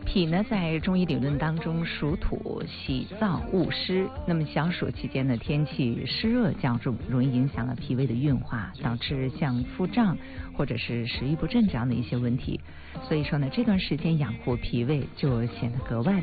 脾呢，在中医理论当中属土，喜燥恶湿。那么小暑期间呢，天气湿热较重，容易影响了脾胃的运化，导致像腹胀或者是食欲不振这样的一些问题。所以说呢，这段时间养护脾胃就显得格外